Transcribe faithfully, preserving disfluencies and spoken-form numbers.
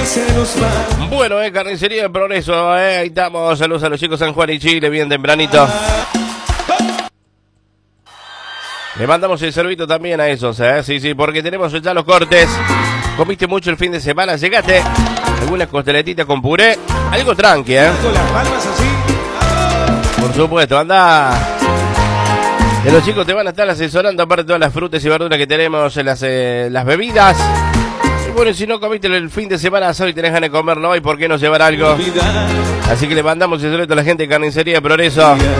Bueno, eh, carnicería de Progreso, eh, ahí estamos. Saludos a los chicos San Juan y Chile, bien tempranito. Le mandamos el saludito también a esos, eh, sí, sí, porque tenemos ya los cortes. Comiste mucho el fin de semana, llegaste. Algunas costeletitas con puré, algo tranqui, eh. Por supuesto, anda. De los chicos te van a estar asesorando, aparte de todas las frutas y verduras que tenemos en las, eh, las bebidas. Y bueno, si no comiste el fin de semana asado y tenés ganas de comerlo hoy, ¿por qué no llevar algo? Así que le mandamos el saludo a la gente de Carnicería de Progreso.